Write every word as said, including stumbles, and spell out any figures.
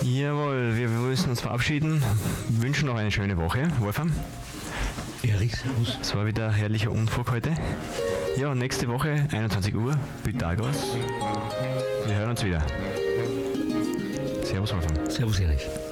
Jawohl, wir müssen uns verabschieden. Wünschen noch eine schöne Woche. Wolfram? Erich, servus. Es war wieder herrlicher Unfug heute. Ja, nächste Woche, einundzwanzig Uhr, Pythagoras. Wir hören uns wieder. Servus, Wolfram. Servus, Erich.